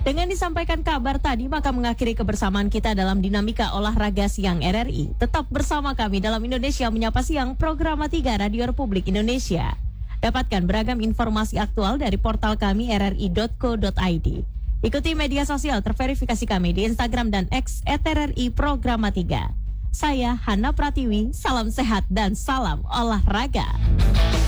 Dengan disampaikan kabar tadi, maka mengakhiri kebersamaan kita dalam Dinamika Olahraga Siang RRI. Tetap bersama kami dalam Indonesia Menyapa Siang, Program 3 Radio Republik Indonesia. Dapatkan beragam informasi aktual dari portal kami rri.co.id. Ikuti media sosial terverifikasi kami di Instagram dan X @RRI Program 3. Saya Hana Pratiwi, salam sehat dan salam olahraga.